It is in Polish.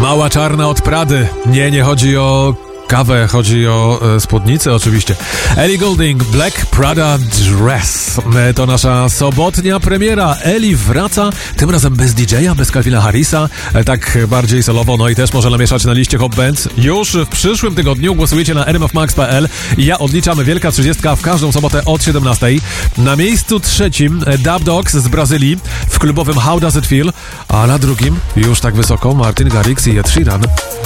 Mała czarna od Prady. Nie chodzi o kawę, chodzi o spódnicę oczywiście. Ellie Goulding, Black Prada Dress. To nasza sobotnia premiera. Ellie wraca, tym razem bez DJ-a, bez Calvina Harrisa, tak bardziej solowo, no i też może namieszać na liście Hot Bands. Już w przyszłym tygodniu głosujecie na rmfmax.pl. Ja odliczamy Wielka 30 w każdą sobotę od 17. Na miejscu trzecim Dub Dogs z Brazylii w klubowym How Does It Feel, a na drugim już tak wysoko Martin Garrix i Ed Sheeran.